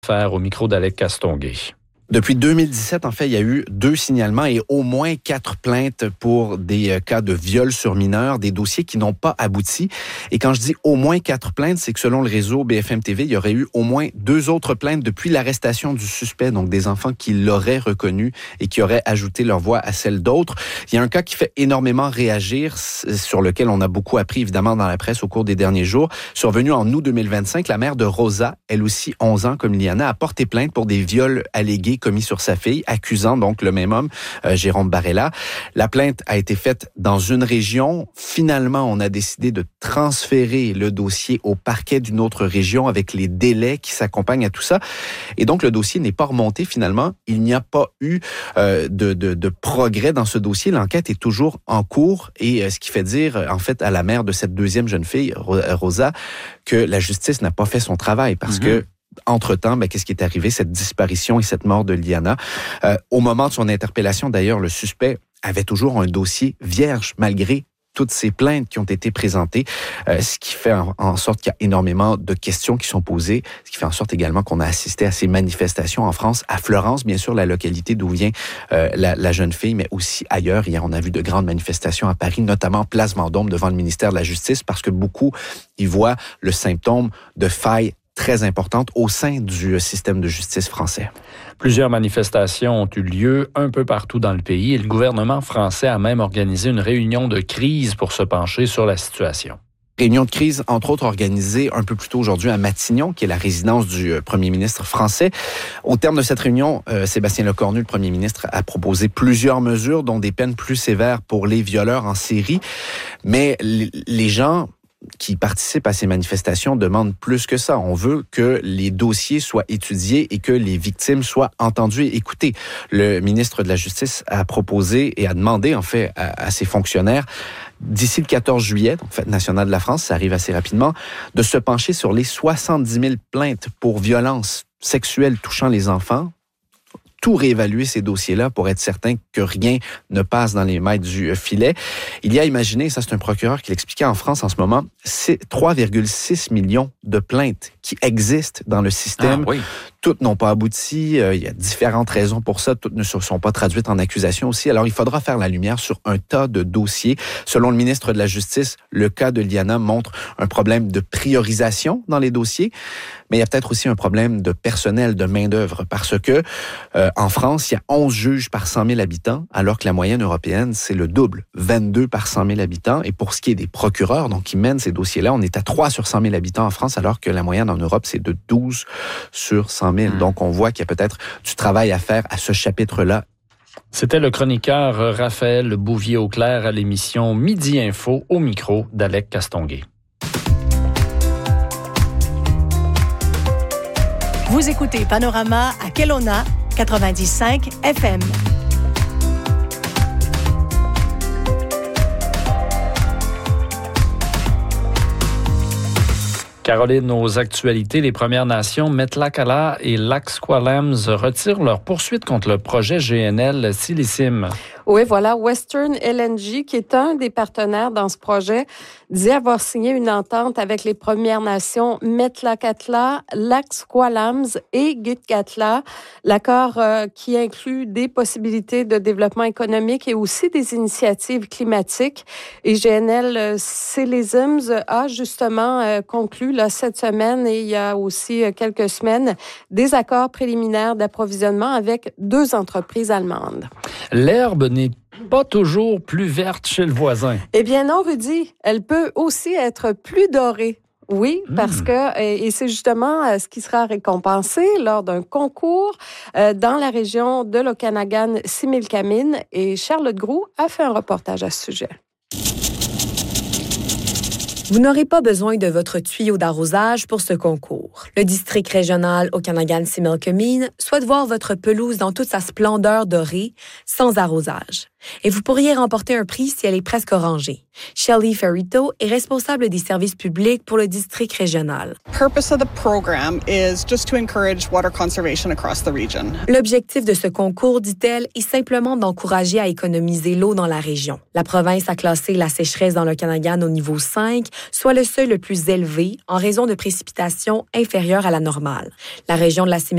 Faire au micro d'Alec Castonguay. Depuis 2017, en fait, il y a eu 2 signalements et au moins 4 plaintes pour des cas de viol sur mineurs, des dossiers qui n'ont pas abouti. Et quand je dis au moins 4 plaintes, c'est que selon le réseau BFM TV, il y aurait eu au moins 2 autres plaintes depuis l'arrestation du suspect, donc des enfants qui l'auraient reconnu et qui auraient ajouté leur voix à celle d'autres. Il y a un cas qui fait énormément réagir, sur lequel on a beaucoup appris évidemment dans la presse au cours des derniers jours. Survenu en août 2025, la mère de Rosa, elle aussi 11 ans comme Liana, a porté plainte pour des viols allégués commis sur sa fille, accusant donc le même homme, Jérôme Barella. La plainte a été faite dans une région. Finalement, on a décidé de transférer le dossier au parquet d'une autre région avec les délais qui s'accompagnent à tout ça. Et donc, le dossier n'est pas remonté finalement. Il n'y a pas eu de progrès dans ce dossier. L'enquête est toujours en cours et ce qui fait dire, en fait, à la mère de cette deuxième jeune fille, Rosa, que la justice n'a pas fait son travail parce que entre-temps, qu'est-ce qui est arrivé? Cette disparition et cette mort de Liana. Au moment de son interpellation, d'ailleurs, le suspect avait toujours un dossier vierge, malgré toutes ces plaintes qui ont été présentées, ce qui fait en sorte qu'il y a énormément de questions qui sont posées, ce qui fait en sorte également qu'on a assisté à ces manifestations en France, à Florence, bien sûr, la localité d'où vient la jeune fille, mais aussi ailleurs. Hier, on a vu de grandes manifestations à Paris, notamment Place Vendôme devant le ministère de la Justice, parce que beaucoup y voient le symptôme de failles très importante au sein du système de justice français. Plusieurs manifestations ont eu lieu un peu partout dans le pays et le gouvernement français a même organisé une réunion de crise pour se pencher sur la situation. Réunion de crise, entre autres, organisée un peu plus tôt aujourd'hui à Matignon, qui est la résidence du premier ministre français. Au terme de cette réunion, Sébastien Lecornu, le premier ministre, a proposé plusieurs mesures, dont des peines plus sévères pour les violeurs en série. Mais les gens qui participent à ces manifestations demandent plus que ça. On veut que les dossiers soient étudiés et que les victimes soient entendues et écoutées. Le ministre de la Justice a proposé et a demandé, en fait, à ses fonctionnaires, d'ici le 14 juillet, donc Fête nationale de la France, ça arrive assez rapidement, de se pencher sur les 70 000 plaintes pour violences sexuelles touchant les enfants, tout réévaluer ces dossiers-là pour être certain que rien ne passe dans les mailles du filet. Il y a, imaginez, ça c'est un procureur qui l'expliquait en France en ce moment, c'est 3,6 millions de plaintes qui existent dans le système. Ah, oui. Toutes n'ont pas abouti, il y a différentes raisons pour ça, toutes ne se sont pas traduites en accusation aussi. Alors il faudra faire la lumière sur un tas de dossiers. Selon le ministre de la Justice, le cas de Liana montre un problème de priorisation dans les dossiers, mais il y a peut-être aussi un problème de personnel, de main-d'œuvre, parce que en France, il y a 11 juges par 100 000 habitants, alors que la moyenne européenne, c'est le double, 22 par 100 000 habitants. Et pour ce qui est des procureurs, donc qui mènent ces dossiers-là, on est à 3 sur 100 000 habitants en France, alors que la moyenne en Europe, c'est de 12 sur 100 000. Donc, on voit qu'il y a peut-être du travail à faire à ce chapitre-là. C'était le chroniqueur Raphaël Bouvier-Auclair à l'émission Midi Info au micro d'Alec Castonguay. Vous écoutez Panorama à Kelowna, 95 FM. Caroline, aux actualités, les Premières Nations, Metlakatla et Lac Squalams retirent leur poursuite contre le projet GNL Silicime. Oui, voilà, Western LNG, qui est un des partenaires dans ce projet, dit avoir signé une entente avec les Premières Nations Metlakatla, Lac Squalams et Gitxaala. L'accord qui inclut des possibilités de développement économique et aussi des initiatives climatiques. Et GNL Silicime a justement conclu là, cette semaine et il y a aussi quelques semaines des accords préliminaires d'approvisionnement avec 2 entreprises allemandes. L'herbe n'est pas toujours plus verte chez le voisin. Eh bien non, Rudy, elle peut aussi être plus dorée. Oui, parce que, et c'est justement ce qui sera récompensé lors d'un concours dans la région de l'Okanagan-Similkameen. Et Charlotte Groulx a fait un reportage à ce sujet. Vous n'aurez pas besoin de votre tuyau d'arrosage pour ce concours. Le district régional Okanagan-Similkameen souhaite voir votre pelouse dans toute sa splendeur dorée, sans arrosage. Et vous pourriez remporter un prix si elle est presque orangée. Shelley Ferrito est responsable des services publics pour le district régional. Purpose of the program is just to encourage water conservation across the region. L'objectif de ce concours, dit-elle, est simplement d'encourager à économiser l'eau dans la région. La province a classé la sécheresse dans l'Okanagan au niveau 5, soit le seuil le plus élevé en raison de précipitations inférieures à la normale. La région de la